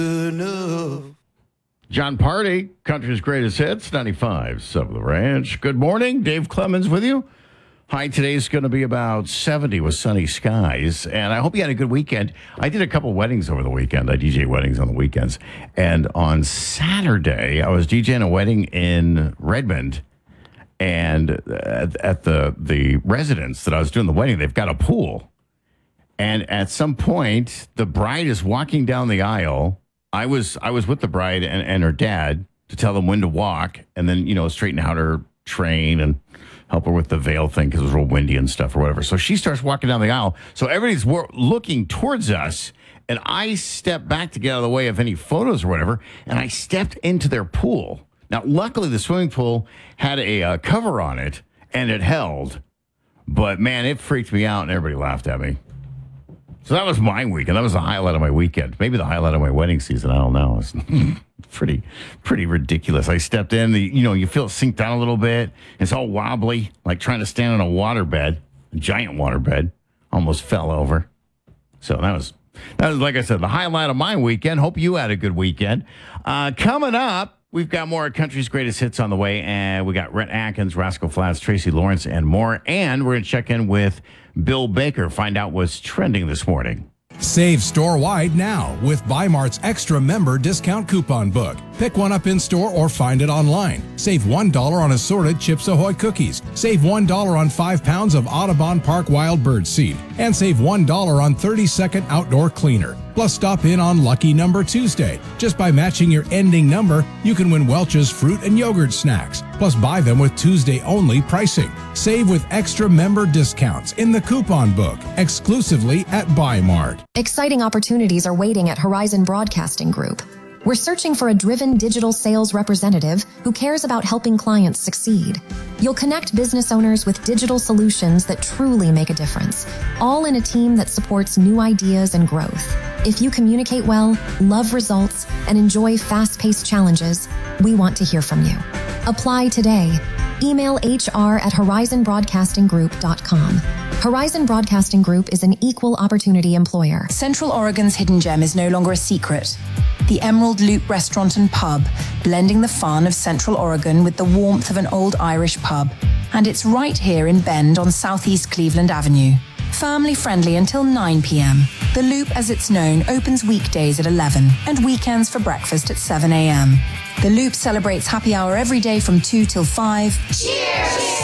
John Party, country's greatest hits, 95.7 The Ranch. Good morning. Dave Clemens with you. High today's going to be about 70 with sunny skies, and I hope you had a good weekend. I did a couple weddings over the weekend. I DJ weddings on the weekends. And on Saturday, I was DJing a wedding in Redmond, and at the residence that I was doing the wedding, they've got a pool. And at some point, the bride is walking down the aisle. I was with the bride and her dad to tell them when to walk, and then, straighten out her train and help her with the veil thing because it was real windy and stuff or whatever. So she starts walking down the aisle. So everybody's looking towards us, and I stepped back to get out of the way of any photos or whatever, and I stepped into their pool. Now, luckily, the swimming pool had a cover on it, and it held. But, man, it freaked me out, and everybody laughed at me. So that was my weekend. That was the highlight of my weekend. Maybe the highlight of my wedding season. I don't know. It's pretty ridiculous. I stepped in. You feel it sink down a little bit. It's all wobbly, like trying to stand on a waterbed, a giant waterbed. Almost fell over. So that was, like I said, the highlight of my weekend. Hope you had a good weekend. Coming up, we've got more country's greatest hits on the way, and we got Rhett Atkins, Rascal Flatts, Tracy Lawrence, and more. And we're going to check in with Bill Baker, find out what's trending this morning. Save store-wide now with Bi-Mart's Extra Member Discount Coupon Book. Pick one up in-store or find it online. Save $1 on assorted Chips Ahoy cookies. Save $1 on 5 pounds of Audubon Park Wild Bird Seed. And save $1 on 30-second outdoor cleaner. Plus, stop in on Lucky Number Tuesday. Just by matching your ending number, you can win Welch's fruit and yogurt snacks. Plus, buy them with Tuesday-only pricing. Save with extra member discounts in the coupon book, exclusively at Bi-Mart. Exciting opportunities are waiting at Horizon Broadcasting Group. We're searching for a driven digital sales representative who cares about helping clients succeed. You'll connect business owners with digital solutions that truly make a difference, all in a team that supports new ideas and growth. If you communicate well, love results, and enjoy fast-paced challenges, we want to hear from you. Apply today. Email hr@horizonbroadcastinggroup.com. Horizon Broadcasting Group is an equal opportunity employer. Central Oregon's hidden gem is no longer a secret. The Emerald Loop Restaurant and Pub, blending the fun of Central Oregon with the warmth of an old Irish pub. And it's right here in Bend on Southeast Cleveland Avenue. Family friendly until 9 p.m. The Loop, as it's known, opens weekdays at 11 and weekends for breakfast at 7 a.m. The Loop celebrates happy hour every day from 2 till 5. Cheers!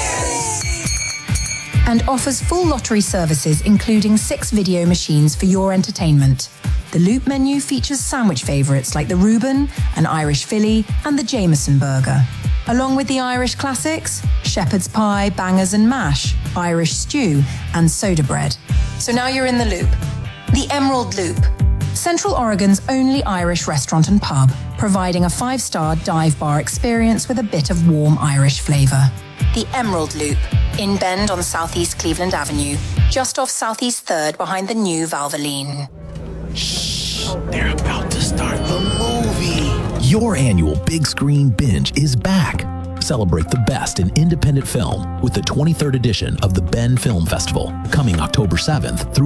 And offers full lottery services, including 6 video machines for your entertainment. The Loop menu features sandwich favorites like the Reuben, an Irish Philly, and the Jameson burger. Along with the Irish classics, shepherd's pie, bangers and mash, Irish stew, and soda bread. So now you're in the Loop. The Emerald Loop. Central Oregon's only Irish restaurant and pub, providing a 5-star dive bar experience with a bit of warm Irish flavor. The Emerald Loop, in Bend on Southeast Cleveland Avenue, just off Southeast 3rd behind the new Valvoline. Shh, they're about to start the movie. Your annual big screen binge is back. Celebrate the best in independent film with the 23rd edition of the Bend Film Festival, coming October 7th through